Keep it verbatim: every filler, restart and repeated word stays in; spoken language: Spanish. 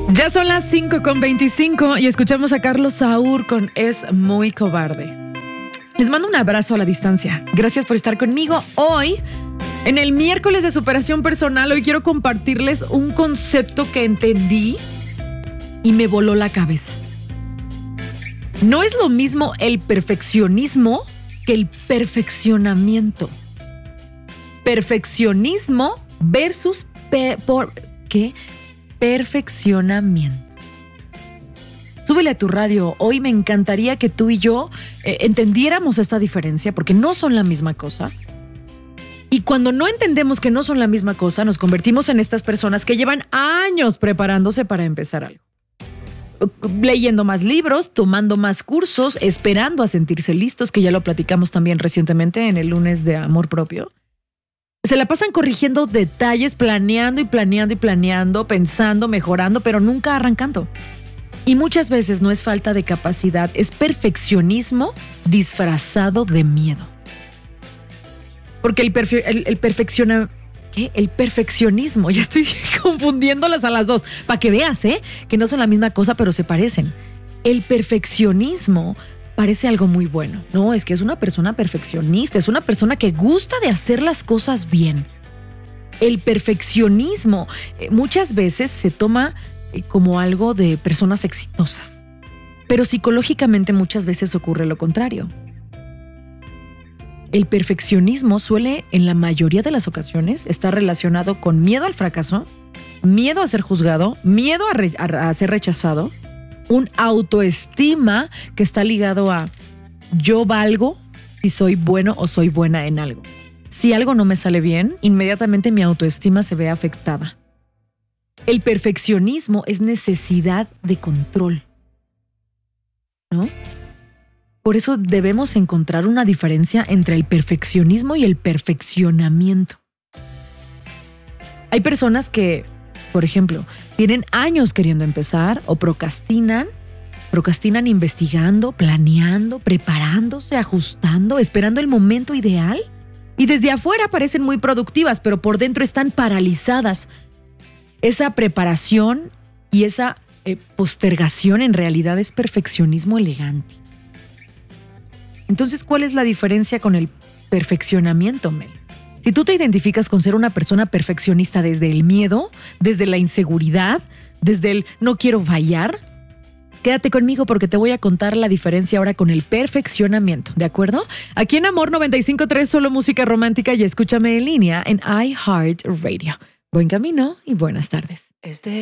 Ya son las cinco con veinticinco y escuchamos a Carlos Saúl con Es Muy Cobarde. Les mando un abrazo a la distancia. Gracias por estar conmigo hoy en el miércoles de superación personal. Hoy quiero compartirles un concepto que entendí y me voló la cabeza. No es lo mismo el perfeccionismo que el perfeccionamiento. Perfeccionismo versus pe- por, ¿qué? perfeccionamiento. Súbele a tu radio. Hoy me encantaría que tú y yo eh, entendiéramos esta diferencia porque no son la misma cosa. Y cuando no entendemos que no son la misma cosa, nos convertimos en estas personas que llevan años preparándose para empezar algo. Leyendo más libros, tomando más cursos, esperando a sentirse listos, que ya lo platicamos también recientemente en el lunes de Amor Propio. Se la pasan corrigiendo detalles, planeando y planeando y planeando, pensando, mejorando, pero nunca arrancando. Y muchas veces no es falta de capacidad, es perfeccionismo disfrazado de miedo. Porque el, perfe- el, el perfecciona... ¿Qué? El perfeccionismo, ya estoy confundiéndolas a las dos, para que veas, ¿eh? Que no son la misma cosa, pero se parecen. El perfeccionismo parece algo muy bueno. No, es que es una persona perfeccionista, es una persona que gusta de hacer las cosas bien. El perfeccionismo eh, muchas veces se toma eh, como algo de personas exitosas, pero psicológicamente muchas veces ocurre lo contrario. El perfeccionismo suele, en la mayoría de las ocasiones, estar relacionado con miedo al fracaso, miedo a ser juzgado, miedo a, re- a, a ser rechazado, un autoestima que está ligado a yo valgo si soy bueno o soy buena en algo. Si algo no me sale bien, inmediatamente mi autoestima se ve afectada. El perfeccionismo es necesidad de control, ¿no? Por eso debemos encontrar una diferencia entre el perfeccionismo y el perfeccionamiento. Hay personas que, por ejemplo, tienen años queriendo empezar o procrastinan, procrastinan investigando, planeando, preparándose, ajustando, esperando el momento ideal. Y desde afuera parecen muy productivas, pero por dentro están paralizadas. Esa preparación y esa eh, postergación en realidad es perfeccionismo elegante. Entonces, ¿cuál es la diferencia con el perfeccionamiento, Mel? Si tú te identificas con ser una persona perfeccionista desde el miedo, desde la inseguridad, desde el no quiero fallar, quédate conmigo porque te voy a contar la diferencia ahora con el perfeccionamiento, ¿de acuerdo? Aquí en Amor noventa y cinco punto tres, solo música romántica, y escúchame en línea en iHeartRadio. Buen camino y buenas tardes. Este